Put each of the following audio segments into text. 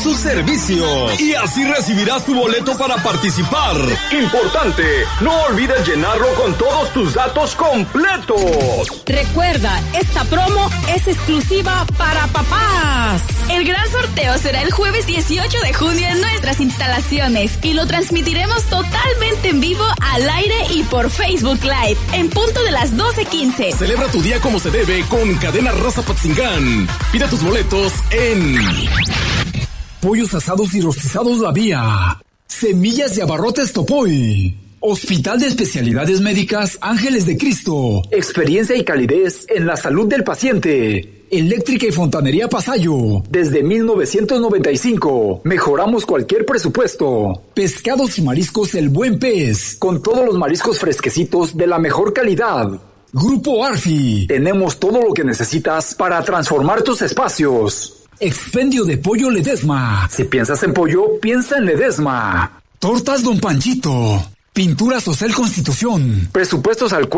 sus servicios y así recibirás tu boleto para participar. Importante, no olvides llenarlo con todos tus datos completos. Recuerda, esta promo es exclusiva para papás. El gran sorteo será el jueves 18 de junio en nuestras instalaciones y lo transmitiremos totalmente en vivo, al aire y por Facebook Live, en punto de las 12:15. Celebra tu día como se debe con Cadena Raza Apatzingán. Pide tus boletos en Pollos Asados y Rostizados La Vía, Semillas de Abarrotes Topoy, Hospital de Especialidades Médicas Ángeles de Cristo, experiencia y calidez en la salud del paciente. Eléctrica y Fontanería Pasayo, desde 1995, mejoramos cualquier presupuesto. Pescados y Mariscos El Buen Pez, con todos los mariscos fresquecitos de la mejor calidad. Grupo Arfi, tenemos todo lo que necesitas para transformar tus espacios. Expendio de Pollo Ledesma, si piensas en pollo, piensa en Ledesma. Tortas Don Panchito, Pinturas Ocel Constitución, presupuestos al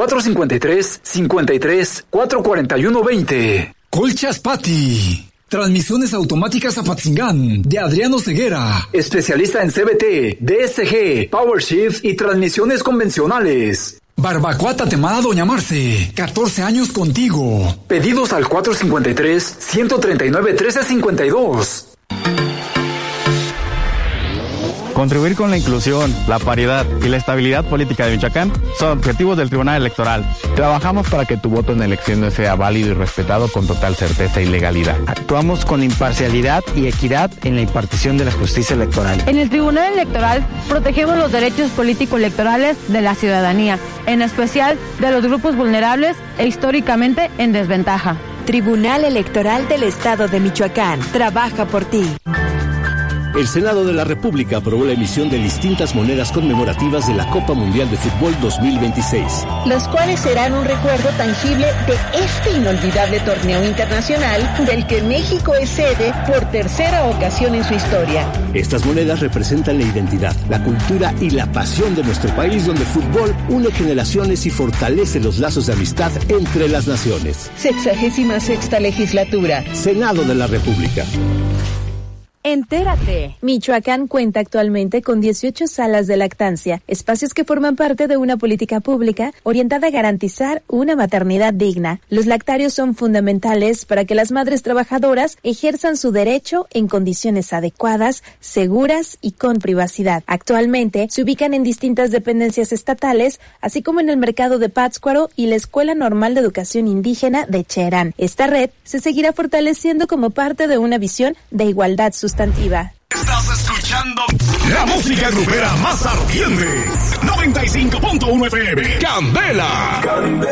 453-53-441-20. Colchas Pati, transmisiones automáticas Apatzingán, de Adriano Ceguera, especialista en CBT, DSG, PowerShift y transmisiones convencionales. Barbacoa Tatemada Doña Marce, 14 años contigo. Pedidos al 453-139-1352. Contribuir con la inclusión, la paridad y la estabilidad política de Michoacán son objetivos del Tribunal Electoral. Trabajamos para que tu voto en elecciones sea válido y respetado con total certeza y legalidad. Actuamos con imparcialidad y equidad en la impartición de la justicia electoral. En el Tribunal Electoral protegemos los derechos político-electorales de la ciudadanía, en especial de los grupos vulnerables e históricamente en desventaja. Tribunal Electoral del Estado de Michoacán. Trabaja por ti. El Senado de la República aprobó la emisión de distintas monedas conmemorativas de la Copa Mundial de Fútbol 2026. Los cuales serán un recuerdo tangible de este inolvidable torneo internacional del que México es sede por tercera ocasión en su historia. Estas monedas representan la identidad, la cultura y la pasión de nuestro país, donde el fútbol une generaciones y fortalece los lazos de amistad entre las naciones. 66ª legislatura. Senado de la República. Entérate. Michoacán cuenta actualmente con 18 salas de lactancia, espacios que forman parte de una política pública orientada a garantizar una maternidad digna. Los lactarios son fundamentales para que las madres trabajadoras ejerzan su derecho en condiciones adecuadas, seguras y con privacidad. Actualmente se ubican en distintas dependencias estatales, así como en el mercado de Pátzcuaro y la Escuela Normal de Educación Indígena de Cherán. Esta red se seguirá fortaleciendo como parte de una visión de igualdad sustantiva. Estás escuchando la música grupera más ardiente. 95.1 FM. Candela.